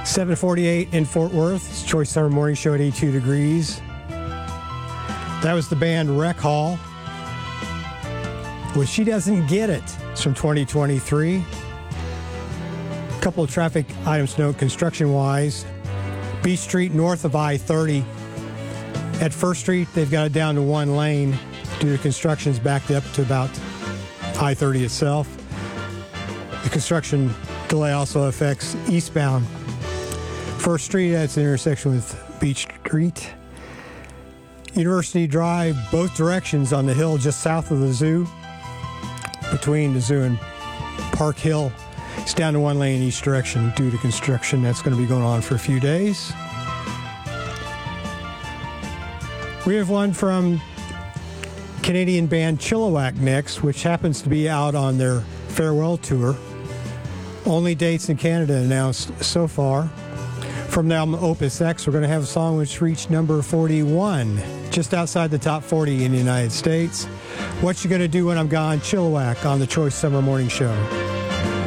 7:48 in Fort Worth. It's Choice Summer Morning Show at 82 degrees. That was the band Rec Hall. Well, She Doesn't Get It. It's from 2023. A couple of traffic items to note construction-wise. Beach Street north of I-30. At First Street, they've got it down to one lane due to construction's backed up to about I-30 itself. The construction delay also affects eastbound First Street. That's the intersection with Beach Street. University Drive, both directions on the hill just south of the zoo, between the zoo and Park Hill. It's down to one lane each direction due to construction. That's going to be going on for a few days. We have one from Canadian band Chilliwack next, which happens to be out on their farewell tour. Only dates in Canada announced so far. From the album Opus X, we're going to have a song which reached number 41, just outside the top 40 in the United States. What You Gonna Do When I'm Gone, Chilliwack on the Choice Summer Morning Show.